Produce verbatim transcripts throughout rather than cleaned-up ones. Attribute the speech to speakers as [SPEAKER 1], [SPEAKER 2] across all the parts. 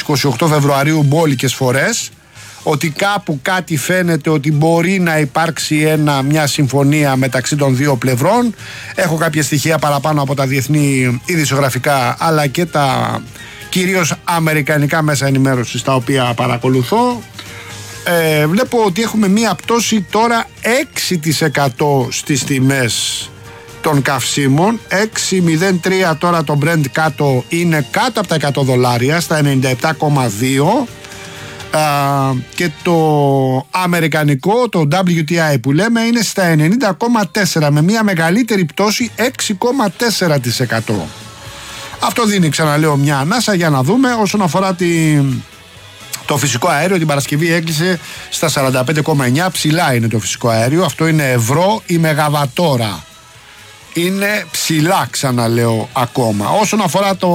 [SPEAKER 1] είκοσι οκτώ Φεβρουαρίου μπόλικες φορές, ότι κάπου κάτι φαίνεται ότι μπορεί να υπάρξει ένα, μια συμφωνία μεταξύ των δύο πλευρών. Έχω κάποια στοιχεία παραπάνω από τα διεθνή ειδησιογραφικά αλλά και τα κυρίως αμερικανικά μέσα ενημέρωσης τα οποία παρακολουθώ. Ε, βλέπω ότι έχουμε μια πτώση τώρα έξι τοις εκατό στις τιμές των καυσίμων. Έξι μηδέν τρία τώρα το Brent κάτω, είναι κάτω από τα εκατό δολάρια, στα ενενήντα επτά κόμμα δύο. Uh, και το αμερικανικό, το ντάμπλιου τι άι που λέμε, είναι στα ενενήντα κόμμα τέσσερα, με μια μεγαλύτερη πτώση έξι κόμμα τέσσερα τοις εκατό. Αυτό δίνει, ξαναλέω, μια ανάσα για να δούμε. Όσον αφορά τη, το φυσικό αέριο, την Παρασκευή έκλεισε στα σαράντα πέντε κόμμα εννιά. Ψηλά είναι το φυσικό αέριο. Αυτό είναι ευρώ η μεγαβατόρα. Είναι ψηλά, ξαναλέω, ακόμα. Όσον αφορά το...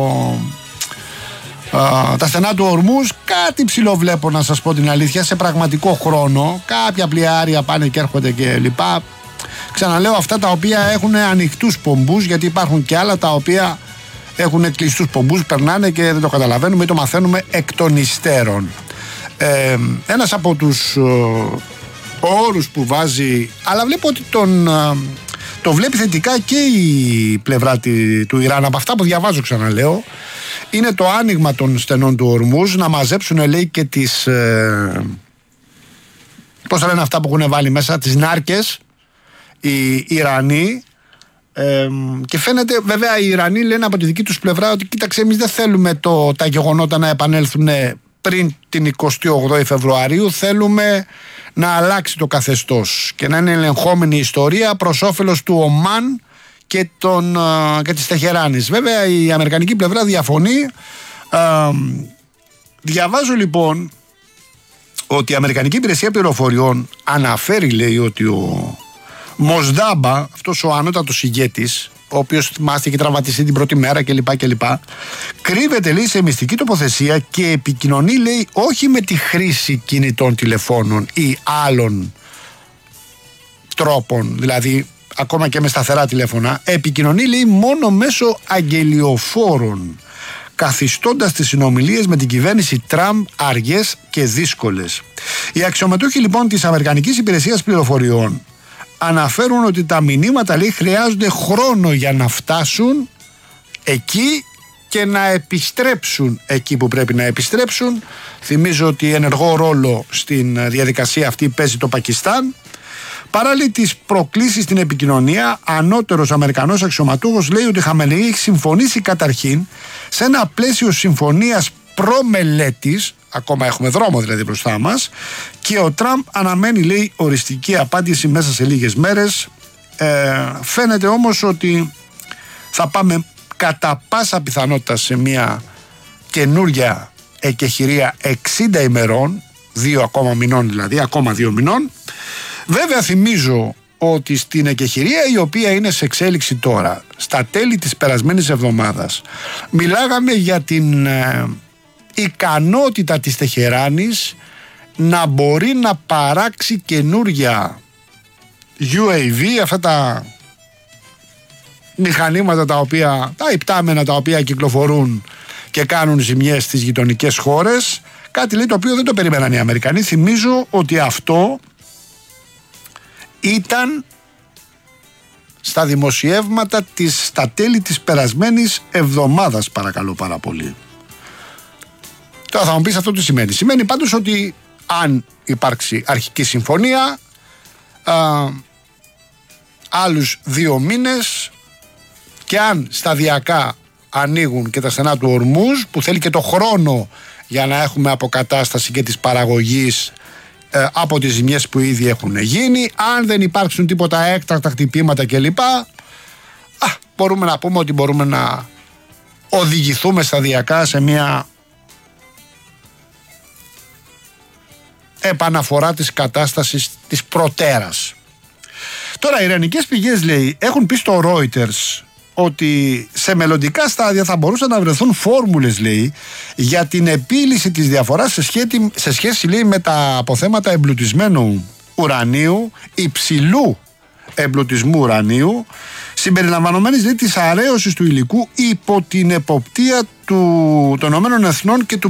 [SPEAKER 1] Uh, τα στενά του Ορμούζ, κάτι ψηλό βλέπω, να σας πω την αλήθεια, σε πραγματικό χρόνο. Κάποια πλοιάρια πάνε και έρχονται και λοιπά. Ξαναλέω, αυτά τα οποία έχουν ανοιχτούς πομπούς, γιατί υπάρχουν και άλλα τα οποία έχουν κλειστούς πομπούς, περνάνε και δεν το καταλαβαίνουμε ή το μαθαίνουμε εκ των υστέρων. Ε, ένας από τους uh, όρους που βάζει, αλλά βλέπω ότι τον, uh, το βλέπει θετικά και η πλευρά τη, του Ιράν, από αυτά που διαβάζω, ξαναλέω, είναι το άνοιγμα των στενών του Ορμούζ, να μαζέψουν, λέει, και τις ε, πώς θα λένε αυτά που έχουν βάλει μέσα, τις νάρκες οι Ιρανοί, ε, και φαίνεται, βέβαια, οι Ιρανοί λένε από τη δική τους πλευρά ότι κοίταξε, εμείς δεν θέλουμε το, τα γεγονότα να επανέλθουν πριν την εικοστή όγδοη Φεβρουαρίου, θέλουμε να αλλάξει το καθεστώς και να είναι ελεγχόμενη η ιστορία προς όφελος του Ομάν και, τον, και της Τεχεράνης. Βέβαια η αμερικανική πλευρά διαφωνεί. Ε, διαβάζω λοιπόν ότι η Αμερικανική Υπηρεσία Πληροφοριών αναφέρει, λέει, ότι ο Μοσδάμπα, αυτός ο ανώτατος ηγέτης, ο οποίος, θυμάστε, είχε τραυματιστεί την πρώτη μέρα κλπ, κλπ, κρύβεται, λέει, σε μυστική τοποθεσία και επικοινωνεί, λέει, όχι με τη χρήση κινητών τηλεφώνων ή άλλων τρόπων, δηλαδή ακόμα και με σταθερά τηλέφωνα, επικοινωνεί, λέει, μόνο μέσω αγγελιοφόρων, καθιστώντας τις συνομιλίες με την κυβέρνηση Τραμπ αργές και δύσκολες. Οι αξιωματούχοι, λοιπόν, της Αμερικανικής Υπηρεσίας Πληροφοριών αναφέρουν ότι τα μηνύματα, λέει, χρειάζονται χρόνο για να φτάσουν εκεί και να επιστρέψουν εκεί που πρέπει να επιστρέψουν. Θυμίζω ότι ενεργό ρόλο στην διαδικασία αυτή παίζει το Πακιστάν. Παράλληλα τις προκλήσεις στην επικοινωνία, ανώτερος Αμερικανός αξιωματούχος λέει ότι η Χαμενεή έχει συμφωνήσει καταρχήν σε ένα πλαίσιο συμφωνίας προμελέτης, ακόμα έχουμε δρόμο δηλαδή μπροστά μας, και ο Τραμπ αναμένει, λέει, οριστική απάντηση μέσα σε λίγες μέρες. Ε, φαίνεται όμως ότι θα πάμε κατά πάσα πιθανότητα σε μια καινούρια εκεχηρία εξήντα ημερών, δύο ακόμα μηνών δηλαδή, ακόμα δύο μηνών. Βέβαια θυμίζω ότι στην εκεχηρία, η οποία είναι σε εξέλιξη τώρα, στα τέλη της περασμένης εβδομάδας, μιλάγαμε για την ε, ικανότητα της Τεχεράνης να μπορεί να παράξει καινούρια γιου έι βι, αυτά τα μηχανήματα τα οποία, τα υπτάμενα τα οποία κυκλοφορούν και κάνουν ζημιές στις γειτονικές χώρες. Κάτι, λέει, το οποίο δεν το περιμέναν οι Αμερικανοί. Θυμίζω ότι αυτό ήταν στα δημοσιεύματα της, στα τέλη της περασμένης εβδομάδας, παρακαλώ πάρα πολύ. Τώρα θα μου πεις αυτό τι σημαίνει. Σημαίνει πάντως ότι αν υπάρξει αρχική συμφωνία, α, άλλους δύο μήνες, και αν σταδιακά ανοίγουν και τα στενά του Ορμούζ, που θέλει και το χρόνο για να έχουμε αποκατάσταση και της παραγωγής ε, από τις ζημιές που ήδη έχουν γίνει, αν δεν υπάρξουν τίποτα έκτακτα χτυπήματα κλπ, α, μπορούμε να πούμε ότι μπορούμε να οδηγηθούμε σταδιακά σε μια επαναφορά της κατάστασης της προτέρας. Τώρα οι ιρανικές πηγές, λέει, έχουν πει στο Reuters ότι σε μελλοντικά στάδια θα μπορούσαν να βρεθούν φόρμουλες, λέει, για την επίλυση της διαφοράς σε σχέση, σε σχέση λέει, με τα αποθέματα εμπλουτισμένου ουρανίου, υψηλού εμπλουτισμού ουρανίου, συμπεριλαμβανομένης, λέει, της αρέωσης του υλικού υπό την εποπτεία του, των ΗΕ και του